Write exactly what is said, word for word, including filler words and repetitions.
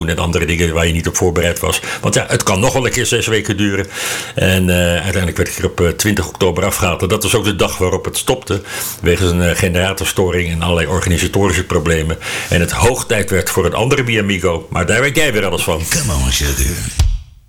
en andere dingen waar je niet op voorbereid was. Want ja, het kan nog wel een keer zes weken duren. En uh, uiteindelijk werd ik er op uh, twintig oktober afgehaald. En dat was ook de dag waarop het stopte. Wegens een uh, generatorstoring en allerlei organisatorische problemen. En het hoog tijd werd voor een andere Miamigo. Maar daar weet jij weer alles van. Come on, sugar.